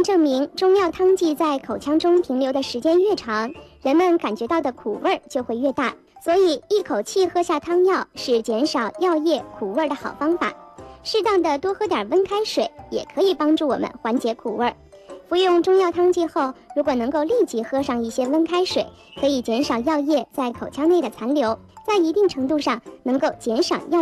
证明，中药汤剂在口腔中停留的时间越长，人们感觉到的苦味就会越大。所以，一口气喝下汤药是减少药液苦味的好方法。适当的多喝点温开水，也可以帮助我们缓解苦味。服用中药汤剂后，如果能够立即喝上一些温开水，可以减少药液在口腔内的残留，在一定程度上能够减少药